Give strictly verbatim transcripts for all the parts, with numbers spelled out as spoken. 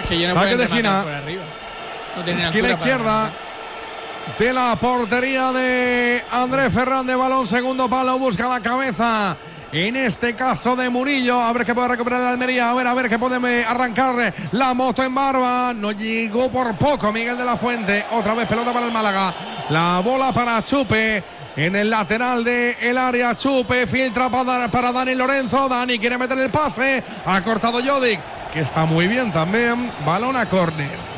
que yo no saque puedo de esquina. por arriba. No tiene Esquina izquierda de la portería de Andrés Fernández. Balón segundo palo, busca la cabeza. En este caso de Murillo, a ver qué puede recuperar la Almería, a ver, a ver qué puede arrancar la moto en Barba. No llegó por poco Miguel de la Fuente. Otra vez pelota para el Málaga. La bola para Chupe en el lateral del área. Chupe filtra para, para Dani Lorenzo. Dani quiere meter el pase. Ha cortado Jodik, que está muy bien también. Balón a córner.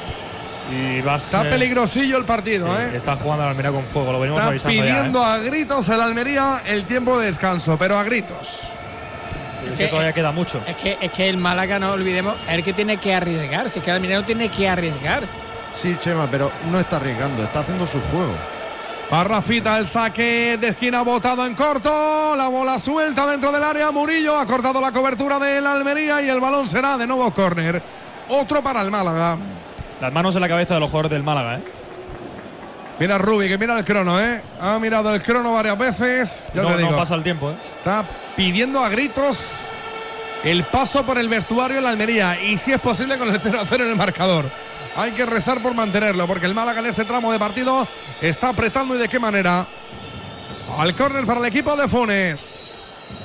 Y va a Está ser, peligrosillo el partido, sí, ¿eh? Está jugando la Almería con fuego, lo venimos Está avisando pidiendo ya, ¿eh? a gritos el Almería el tiempo de descanso, pero a gritos. Es que todavía queda mucho. Es que, es que el Málaga, no olvidemos, es el que tiene que arriesgar. Si es que el Almería no tiene que arriesgar. Sí, Chema, pero no está arriesgando, está haciendo su juego. Para Rafita, el saque de esquina botado en corto. La bola suelta dentro del área. Murillo ha cortado la cobertura del Almería y el balón será de nuevo córner. Otro para el Málaga. Las manos en la cabeza de los jugadores del Málaga, ¿eh? Mira Rubi, que mira el crono, ¿eh? Ha mirado el crono varias veces. Ya no, te digo. no pasa el tiempo, ¿eh? Está pidiendo a gritos el paso por el vestuario en la Almería. Y si es posible con el cero a cero en el marcador. Hay que rezar por mantenerlo, porque el Málaga en este tramo de partido está apretando. ¿Y de qué manera? Al córner para el equipo de Funes.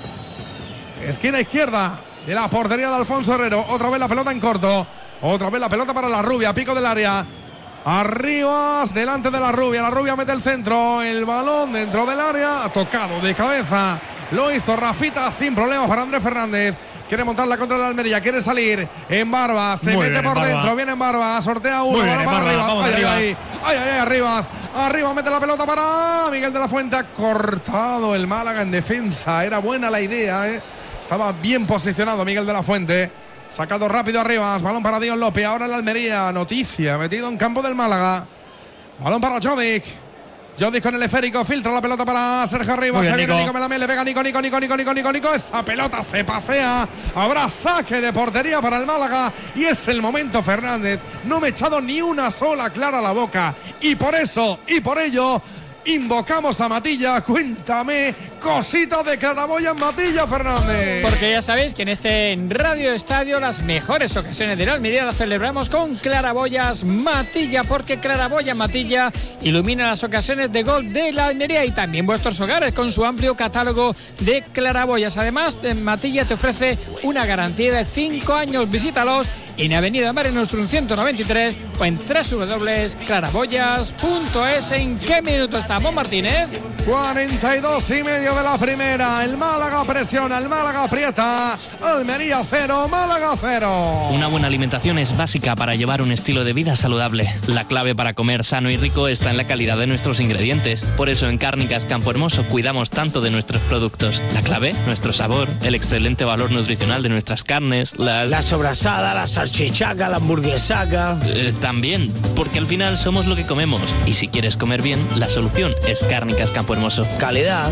Esquina izquierda de la portería de Alfonso Herrero. Otra vez la pelota en corto. Otra vez la pelota para la Rubia, pico del área. Arribas, delante de la Rubia. La Rubia mete el centro. El balón dentro del área. Ha tocado de cabeza. Lo hizo Rafita sin problemas para Andrés Fernández. Quiere montarla contra la Almería. Quiere salir en Barba. Se Muy mete bien, por en dentro. Barba. Viene en Barba. Sortea uno. Muy Balón bien, para en Barba. arriba. Vamos Ay, ay, arriba. ay. Ay, ay, ay, arriba. Arriba mete la pelota para Miguel de la Fuente. Ha cortado el Málaga en defensa. Era buena la idea, ¿eh? Estaba bien posicionado Miguel de la Fuente. Sacado rápido arriba. Balón para Dion López. Ahora la Almería. Noticia. Metido en campo del Málaga. Balón para Jodik. Jodik con el esférico. Filtra la pelota para Sergio Arribas. Muy bien, Se viene Nico. Nico Melamé. Le pega Nico, Nico, Nico, Nico, Nico, Nico, Nico. Esa pelota se pasea. Habrá saque de portería para el Málaga. Y es el momento, Fernández. No me he echado ni una sola clara a la boca. Y por eso, y por ello, invocamos a Matilla. Cuéntame cositas de claraboya en Matilla, Fernández. Porque ya sabéis que en este Radio Estadio las mejores ocasiones de la Almería las celebramos con claraboyas Matilla, porque claraboya Matilla ilumina las ocasiones de gol de la Almería y también vuestros hogares con su amplio catálogo de claraboyas. Además, Matilla te ofrece una garantía de cinco años. Visítalos en Avenida Mare Nostrum ciento noventa y tres o en doble u doble u doble punto claraboyas punto es. ¿En qué minuto estamos, Martínez? cuarenta y dos y medio de la primera. El Málaga presiona, el Málaga aprieta. Almería cero, Málaga cero. Una buena alimentación es básica para llevar un estilo de vida saludable. La clave para comer sano y rico está en la calidad de nuestros ingredientes. Por eso en Cárnicas Campo Hermoso cuidamos tanto de nuestros productos. La clave, nuestro sabor, el excelente valor nutricional de nuestras carnes, las... La sobrasada, la salchichaca, la hamburguesaca. Eh, también, porque al final somos lo que comemos. Y si quieres comer bien, la solución es Cárnicas Campo Hermoso. Calidad.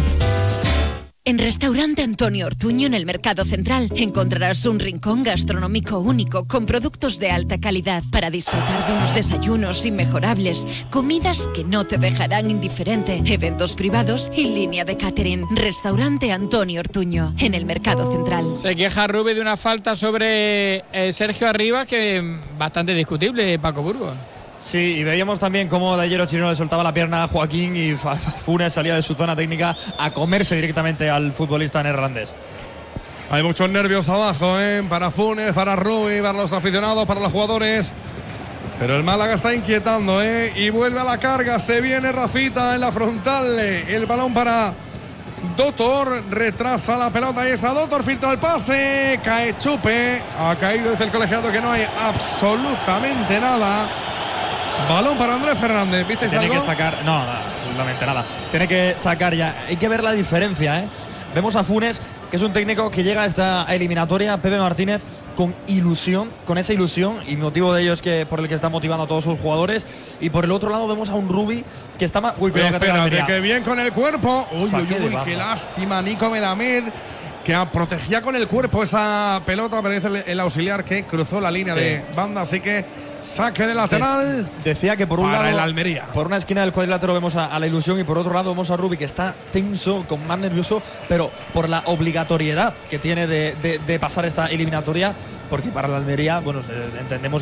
En Restaurante Antonio Ortuño, en el Mercado Central, encontrarás un rincón gastronómico único con productos de alta calidad para disfrutar de unos desayunos inmejorables, comidas que no te dejarán indiferente, eventos privados y línea de catering. Restaurante Antonio Ortuño, en el Mercado Central. Se queja Rubí de una falta sobre eh, Sergio Arribas que bastante discutible, Paco Burgos. Sí, y veíamos también cómo de ayer Chirino le soltaba la pierna a Joaquín y Funes salía de su zona técnica a comerse directamente al futbolista neerlandés. Hay muchos nervios abajo, ¿eh? Para Funes, para Rubí, para los aficionados, para los jugadores. Pero el Málaga está inquietando, ¿eh? Y vuelve a la carga. Se viene Rafita en la frontal. El balón para Dotor. Retrasa la pelota. Ahí está Dotor. Filtra el pase. Cae Chupe. Ha caído desde el colegiado que no hay absolutamente nada. Balón para Andrés Fernández. ¿Visteis Tiene algo? que sacar. No, no, absolutamente nada. Tiene que sacar ya. Hay que ver la diferencia, ¿eh? Vemos a Funes, que es un técnico que llega a esta eliminatoria, Pepe Martínez, con ilusión, con esa ilusión, y motivo de ello es que por el que está motivando a todos sus jugadores. Y por el otro lado vemos a un Rubí que está más. Uy, cuidado, que espérate, tenga que bien con el cuerpo. Uy, Saque uy, de uy, baja. qué lástima. Nico Melamed, que protegía con el cuerpo esa pelota, pero es el, el auxiliar que cruzó la línea Sí. de banda. Así que saque de lateral. Decía que por un para lado, el Almería. por una esquina del cuadrilátero vemos a, a la ilusión y por otro lado vemos a Rubí que está tenso, con más nervioso, pero por la obligatoriedad que tiene de, de, de pasar esta eliminatoria, porque para la Almería, bueno, eh, entendemos